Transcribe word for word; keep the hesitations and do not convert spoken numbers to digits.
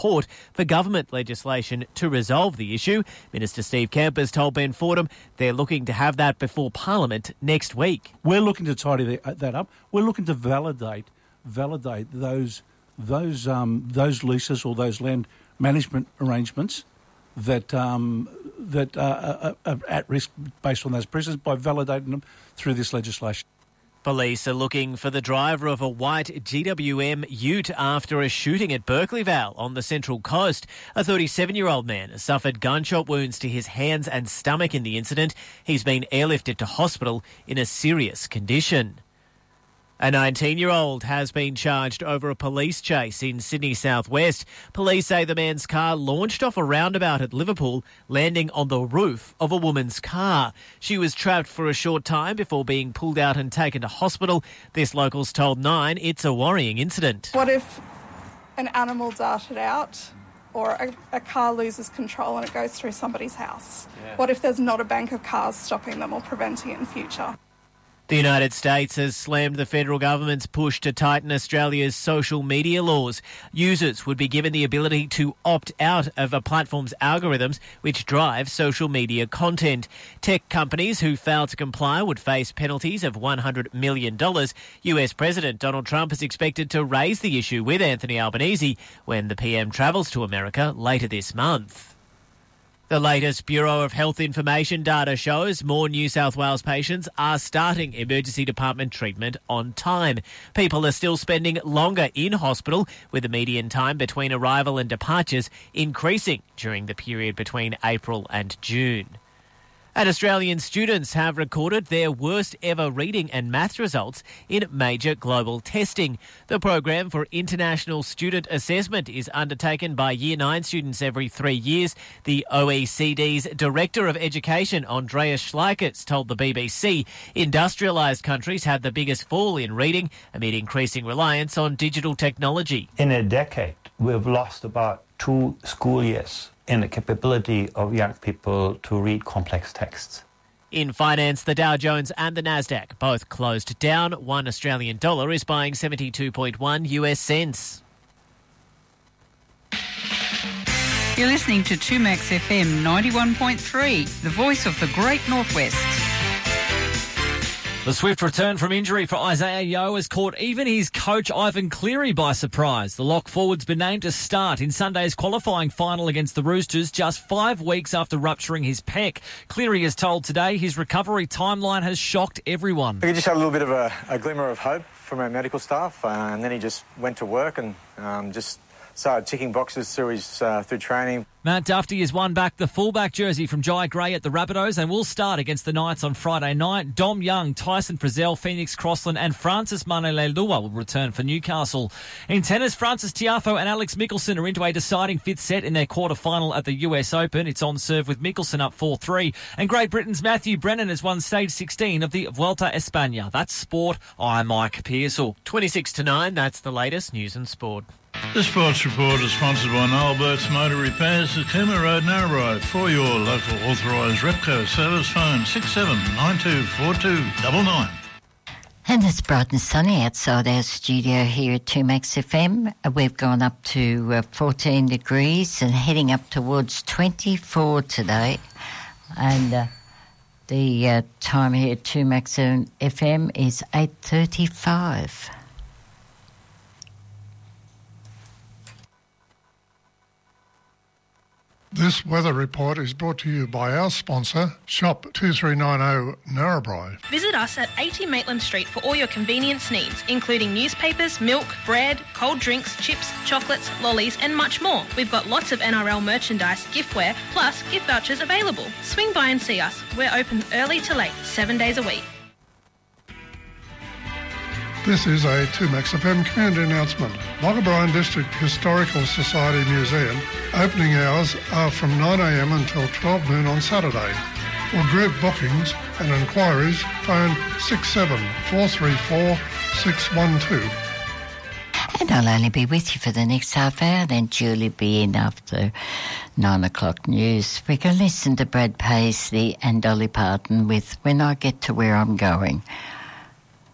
support for government legislation to resolve the issue. Minister Steve Campers told Ben Fordham they're looking to have that before Parliament next week. We're looking to tidy that up. We're looking to validate validate those those um, those leases or those land management arrangements that um, that are, are, are at risk based on those precedents by validating them through this legislation. Police are looking for the driver of a white G W M ute after a shooting at Berkeleyvale on the Central Coast. A thirty-seven-year-old man has suffered gunshot wounds to his hands and stomach in the incident. He's been airlifted to hospital in a serious condition. A nineteen-year-old has been charged over a police chase in Sydney southwest. Police say the man's car launched off a roundabout at Liverpool, landing on the roof of a woman's car. She was trapped for a short time before being pulled out and taken to hospital. This locals told Nine it's a worrying incident. What if an animal darted out or a, a car loses control and it goes through somebody's house? Yeah. What if there's not a bank of cars stopping them or preventing it in future? The United States has slammed the federal government's push to tighten Australia's social media laws. Users would be given the ability to opt out of a platform's algorithms which drive social media content. Tech companies who fail to comply would face penalties of one hundred million dollars. U S President Donald Trump is expected to raise the issue with Anthony Albanese when the P M travels to America later this month. The latest Bureau of Health Information data shows more New South Wales patients are starting emergency department treatment on time. People are still spending longer in hospital, with the median time between arrival and departures increasing during the period between April and June. And Australian students have recorded their worst ever reading and maths results in major global testing. The program for international student assessment is undertaken by Year nine students every three years. The O E C D's Director of Education, Andreas Schleikers, told the B B C industrialised countries had the biggest fall in reading amid increasing reliance on digital technology. In a decade, we've lost about two school years in the capability of young people to read complex texts. In finance, the Dow Jones and the Nasdaq both closed down. One Australian dollar is buying seventy-two point one U S cents. You're listening to two Max F M ninety-one point three, the voice of the Great Northwest. The swift return from injury for Isaiah Yeo has caught even his coach Ivan Cleary by surprise. The lock forward's been named to start in Sunday's qualifying final against the Roosters just five weeks after rupturing his pec. Cleary is told today his recovery timeline has shocked everyone. He just had a little bit of a, a glimmer of hope from our medical staff, uh, and then he just went to work and um, just started ticking boxes through his uh, through training. Matt Duffy has won back the fullback jersey from Jai Gray at the Rabbitohs and will start against the Knights on Friday night. Dom Young, Tyson Frizzell, Phoenix Crossland and Francis Manelelua will return for Newcastle. In tennis, Francis Tiafoe and Alex Mickelson are into a deciding fifth set in their quarter-final at the U S Open. It's on serve with Mickelson up four three. And Great Britain's Matthew Brennan has won stage sixteen of the Vuelta a España. That's sport. I'm Mike Pearsall. twenty-six to nine, that's the latest news and sport. The Sports Report is sponsored by Noel Burt's Motor Repairs at Cooma Road, Narrabri. For your local authorised Repco service, phone six seven nine two four two nine nine. And it's bright and sunny outside our studio here at two Max F M. We've gone up to uh, fourteen degrees and heading up towards twenty-four today. And uh, the uh, time here at two Max F M is eight thirty-five. This weather report is brought to you by our sponsor, Shop two three nine zero Narrabri. Visit us at eighty Maitland Street for all your convenience needs, including newspapers, milk, bread, cold drinks, chips, chocolates, lollies and much more. We've got lots of N R L merchandise, giftware, plus gift vouchers available. Swing by and see us. We're open early to late, seven days a week. This is a two Max F M community announcement. Loch O'Brien District Historical Society Museum opening hours are from nine a m until twelve noon on Saturday. For group bookings and inquiries, phone six seven four three four six one two. And I'll only be with you for the next half hour, then Julie be in after nine o'clock news. We can listen to Brad Paisley and Dolly Parton with When I Get to Where I'm Going.